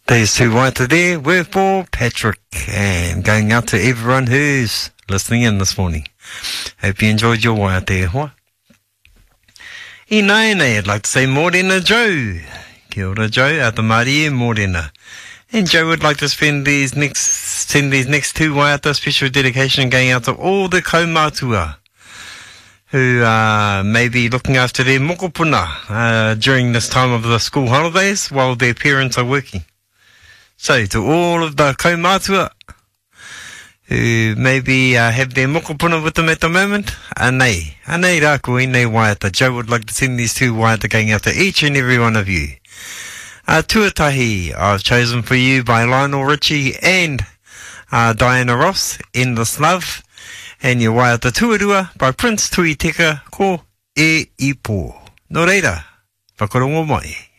These two waiata there were for Patrick, and going out to everyone who's listening in this morning. Hope you enjoyed your waiata there, hoa. I nei, I'd like to say Morena Joe. Kia ora Joe, out the Māori e Morena. And Joe would like to send these next two waiata special dedication going out to all the kaumātua who may be looking after their mokopuna during this time of the school holidays while their parents are working. So to all of the kaumātua who maybe have their mokopuna with them at the moment, anei rāku i nei waiata. Joe would like to send these two waiata going out to each and every one of you. Tuatahi I've chosen for you by Lionel Richie and Diana Ross, Endless Love, and your waiata tuarua by Prince Tuiteka ko e ipo. No reira, whakarongo mai.